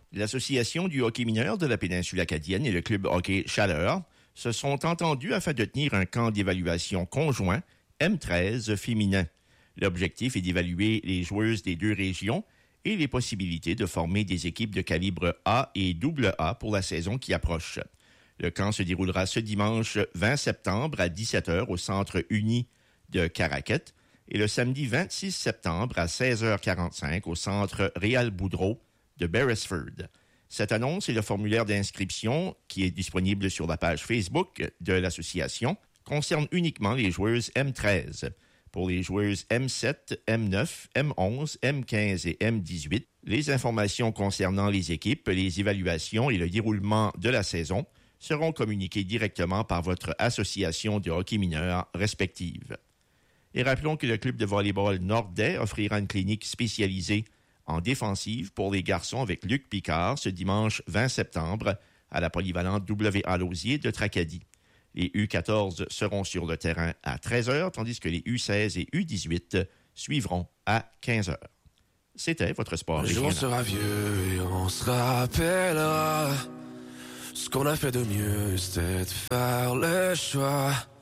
L'Association du hockey mineur de la péninsule acadienne et le club hockey Chaleur se sont entendus afin de tenir un camp d'évaluation conjoint M13 féminin. L'objectif est d'évaluer les joueuses des deux régions et les possibilités de former des équipes de calibre A et AA pour la saison qui approche. Le camp se déroulera ce dimanche 20 septembre à 17h au Centre uni de Caraquette et le samedi 26 septembre à 16h45 au Centre Réal Boudreau de Beresford. Cette annonce et le formulaire d'inscription, qui est disponible sur la page Facebook de l'association, concerne uniquement les joueuses M13. Pour les joueuses M7, M9, M11, M15 et M18, les informations concernant les équipes, les évaluations et le déroulement de la saison seront communiquées directement par votre association de hockey mineur respective. Et rappelons que le club de volleyball Nordais offrira une clinique spécialisée en défensive pour les garçons avec Luc Picard ce dimanche 20 septembre à la polyvalente W.A. Lausier de Tracadie. Les U14 seront sur le terrain à 13h, tandis que les U16 et U18 suivront à 15h. C'était votre sport régional. On sera vieux et on se rappellera. Ce qu'on a fait de mieux, c'était de faire le choix.